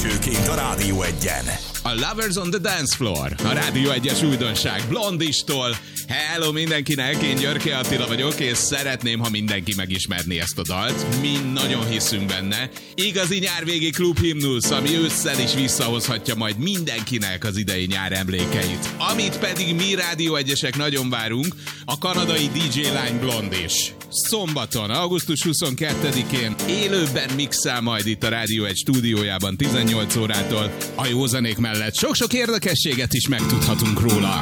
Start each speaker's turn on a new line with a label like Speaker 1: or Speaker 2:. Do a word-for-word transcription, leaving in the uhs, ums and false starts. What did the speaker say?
Speaker 1: Elsőként a Rádió Egyen.
Speaker 2: A Lovers on the Dance Floor, a Rádió Egyes újdonság Blondistól. Hello mindenkinek, én Györke Attila vagyok, és szeretném, ha mindenki megismerné ezt a dalt. Mi nagyon hiszünk benne. Igazi nyárvégi klubhimnusz, ami ősszel is visszahozhatja majd mindenkinek az idei nyár emlékeit. Amit pedig mi Rádió Egyesek nagyon várunk, a kanadai dé dzsé lány Blondis. Szombaton, augusztus huszonkettedikén élőben mixel majd itt a Rádió Egy stúdiójában tizennyolc órától. A józanék mellett sok-sok érdekességet is megtudhatunk róla.